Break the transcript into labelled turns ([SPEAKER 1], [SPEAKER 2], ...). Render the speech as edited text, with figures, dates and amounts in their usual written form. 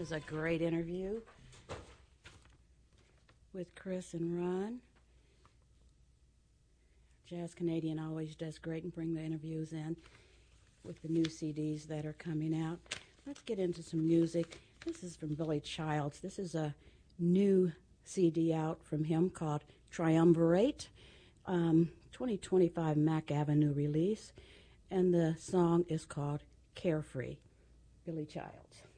[SPEAKER 1] was a great interview with Chris and Ron. Jazz Canadian always does great and bring the interviews in with the new CDs that are coming out. Let's get into some music. This is from Billy Childs. This is a new CD out from him called Triumvirate, 2025 Mac Avenue release, and the song is called Carefree. Billy Childs.